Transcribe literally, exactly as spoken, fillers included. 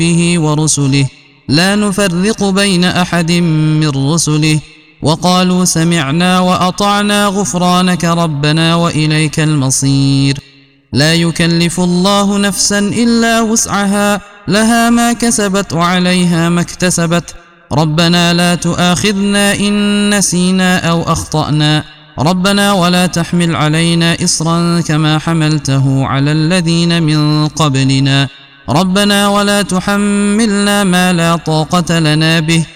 به ورسله لا نفرق بين أحد من رسله وقالوا سمعنا وأطعنا غفرانك ربنا وإليك المصير. لا يكلف الله نفسا إلا وسعها لها ما كسبت وعليها ما اكتسبت ربنا لا تؤاخذنا إن نسينا أو أخطأنا ربنا ولا تحمل علينا إصرا كما حملته على الذين من قبلنا ربنا ولا تحملنا ما لا طاقة لنا به